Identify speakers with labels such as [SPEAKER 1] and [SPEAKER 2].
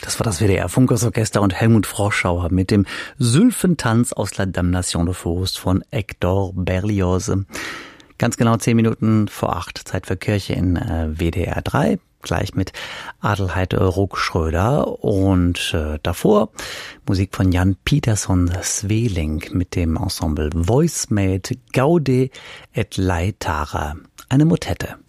[SPEAKER 1] Das war das WDR-Funkhausorchester und Helmut Froschauer mit dem Sylphentanz aus La Damnation de Faust von Hector Berlioz. Ganz genau 10 Minuten vor 8, Zeit für Kirche in WDR 3, gleich mit Adelheid Ruck-Schröder und davor Musik von Jan Pietersson Sweeling mit dem Ensemble Voicemate Gaude et Laetare, eine Motette.